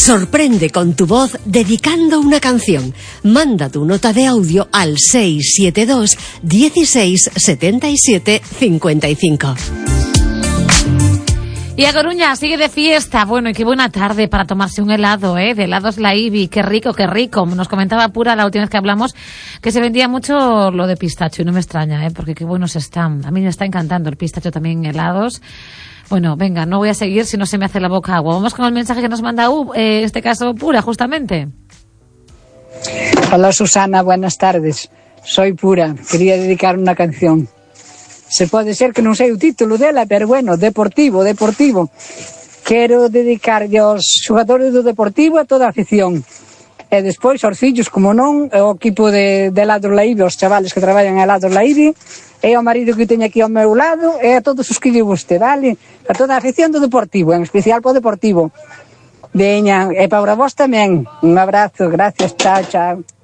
Sorprende con tu voz dedicando una canción. Manda tu nota de audio al 672 16 77 55. Y a Coruña sigue de fiesta. Bueno, y qué buena tarde para tomarse un helado, de helados La Ibi. Qué rico, qué rico. Nos comentaba Pura la última vez que hablamos que se vendía mucho lo de pistacho y no me extraña, porque qué buenos están. A mí me está encantando el pistacho también en helados. Bueno, venga, no voy a seguir si no se me hace la boca agua. Vamos con el mensaje que nos manda en este caso Pura, justamente. Hola Susana, buenas tardes. Soy Pura, quería dedicar una canción. Se pode ser que non sei o título dela, pero bueno, Deportivo. Quero dedicarlle aos xogadores do Deportivo a toda a afición. E despois aos fillos, como non, ao equipo de helados La Ibi, aos chavales que traballan en helados La Ibi, e ao marido que teño aquí ao meu lado, e a todos os que lle guste, vale? A toda a afición do Deportivo, en especial para o Deportivo. Veña, e para vos tamén. Un abrazo, gracias, chao.